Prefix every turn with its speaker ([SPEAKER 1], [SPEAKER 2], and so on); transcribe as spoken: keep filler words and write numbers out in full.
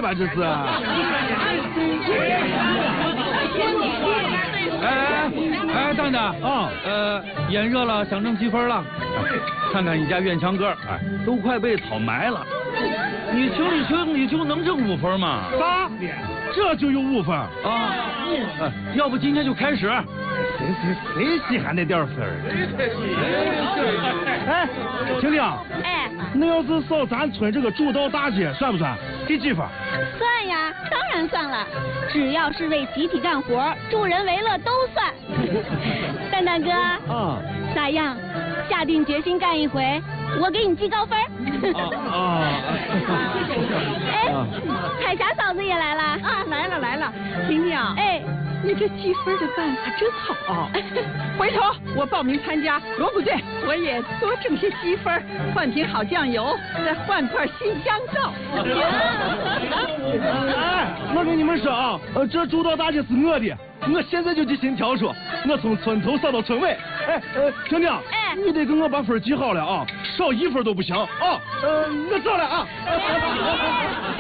[SPEAKER 1] 吧？这是。
[SPEAKER 2] 哎哎，蛋蛋
[SPEAKER 1] 啊，
[SPEAKER 2] 呃，炎热了，想挣积分了。看看你家院墙根，哎，都快被草埋了。你求你求你就能挣五分吗？
[SPEAKER 1] 啥？这就有五分
[SPEAKER 2] 啊？哎，要不今天就开始？
[SPEAKER 1] 谁谁谁稀罕那点分儿？哎，婷婷。
[SPEAKER 3] 哎。
[SPEAKER 1] 那要是扫咱村这个主道大街，算不算？给几分？
[SPEAKER 3] 算呀，当然算了。只要是为集体干活、助人为乐都算。蛋蛋哥。
[SPEAKER 1] 啊。
[SPEAKER 3] 咋样？下定决心干一回，我给你记高分。
[SPEAKER 1] 啊。
[SPEAKER 3] 哎，海霞嫂子也来了。
[SPEAKER 4] 啊，来了来了，婷婷。
[SPEAKER 3] 哎。
[SPEAKER 4] 你这积分的办法真好，回头我报名参加锣鼓队，我也多挣些积分，换瓶好酱油，再换块新香皂。
[SPEAKER 1] 哎，我跟你们说啊，呃，这主道大街是我的，我现在就去新条说，我从村头扫到村尾。哎，呃，婷婷，
[SPEAKER 3] 哎，
[SPEAKER 1] 你得给我把分记好了啊，少一分都不行啊。呃，我走了啊。